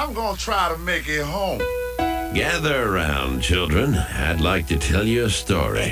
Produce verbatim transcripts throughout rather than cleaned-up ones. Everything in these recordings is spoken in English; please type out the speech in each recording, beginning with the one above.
I'm gonna try to make it home. Gather around, children. I'd like to tell you a story.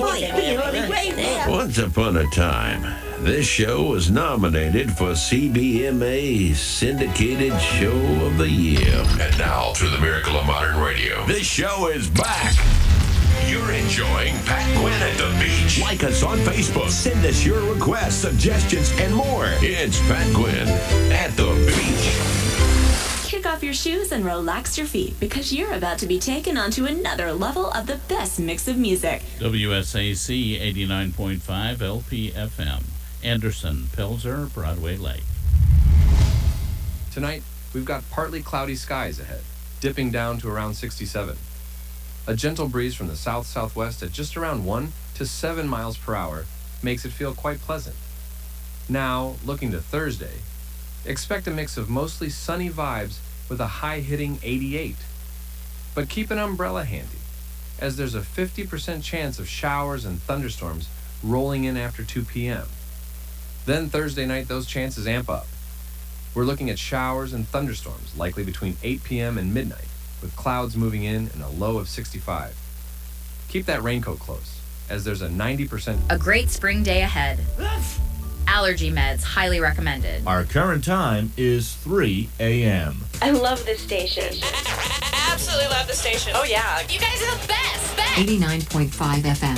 Once upon a time, this show was nominated for C B M A Syndicated Show of the Year. And now, through the miracle of modern radio, This show is back. you're enjoying Pat Quinn at the beach. Like us on Facebook. Send us your requests, suggestions, and more. It's Pat Quinn at the beach. Kick off your shoes and relax your feet because you're about to be taken onto another level of the best mix of music. W S A C eighty-nine point five L P F M. Anderson, Pelzer, Broadway Lake. Tonight, we've got partly cloudy skies ahead, dipping down to around sixty-seven. A gentle breeze from the south-southwest at just around one to seven miles per hour makes it feel quite pleasant. Now, looking to Thursday, expect a mix of mostly sunny vibes with a high-hitting eighty-eight. But keep an umbrella handy, as there's a fifty percent chance of showers and thunderstorms rolling in after two p.m. Then Thursday night, those chances amp up. We're looking at showers and thunderstorms likely between eight p.m. and midnight, with clouds moving in and a low of sixty-five. Keep that raincoat close, as there's a ninety percent... A great spring day ahead. Allergy meds, highly recommended. Our current time is three a.m. I love this station. Absolutely love the station. Oh, yeah. You guys are the best. Best. eighty-nine point five F M.